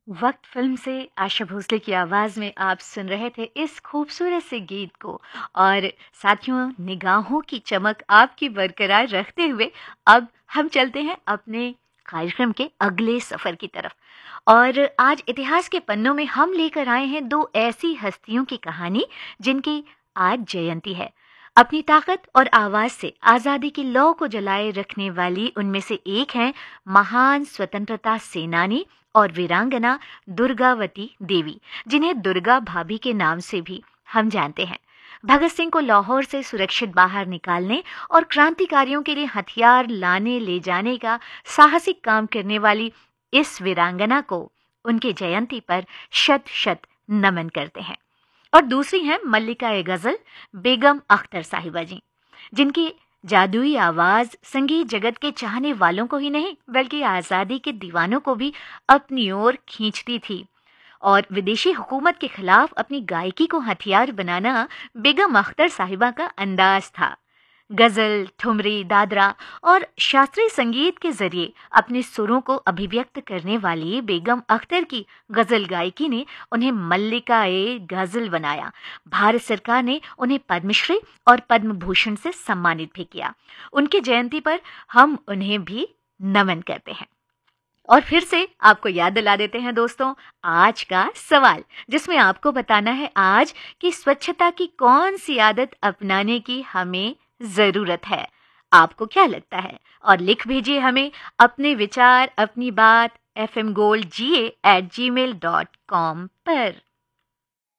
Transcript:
वक्त फिल्म से आशा भोसले की आवाज में आप सुन रहे थे इस खूबसूरत से गीत को। और साथियों, निगाहों की चमक आपकी बरकरार रखते हुए अब हम चलते हैं अपने कार्यक्रम के अगले सफर की तरफ। और आज इतिहास के पन्नों में हम लेकर आए हैं दो ऐसी हस्तियों की कहानी जिनकी आज जयंती है। अपनी ताकत और आवाज से आजादी की लौ को जलाए रखने वाली उनमें से एक हैं महान स्वतंत्रता सेनानी और वीरांगना दुर्गावती देवी, जिन्हें दुर्गा भाभी के नाम से भी हम जानते हैं। भगत सिंह को लाहौर से सुरक्षित बाहर निकालने और क्रांतिकारियों के लिए हथियार लाने ले जाने का साहसिक काम करने वाली इस वीरांगना को उनके जयंती पर शत शत नमन करते हैं। और दूसरी हैं मल्लिका ए गजल बेगम अख्तर साहिबा जी, जिनकी जादुई आवाज संगीत जगत के चाहने वालों को ही नहीं बल्कि आजादी के दीवानों को भी अपनी ओर खींचती थी। और विदेशी हुकूमत के खिलाफ अपनी गायकी को हथियार बनाना बेगम अख्तर साहिबा का अंदाज था। गजल, ठुमरी, दादरा और शास्त्रीय संगीत के जरिए अपने सुरों को अभिव्यक्त करने वाली बेगम अख्तर की गजल गायकी ने उन्हें मल्लिका ए गजल बनाया। भारत सरकार ने उन्हें पद्मश्री और पद्म भूषण से सम्मानित भी किया। उनकी जयंती पर हम उन्हें भी नमन करते हैं। और फिर से आपको याद दिला देते हैं दोस्तों, आज का सवाल, जिसमें आपको बताना है आज कि स्वच्छता की कौन सी आदत अपनाने की हमें जरूरत है। आपको क्या लगता है? और लिख भेजिए हमें अपने विचार, अपनी बात fmgoldga@gmail.com पर।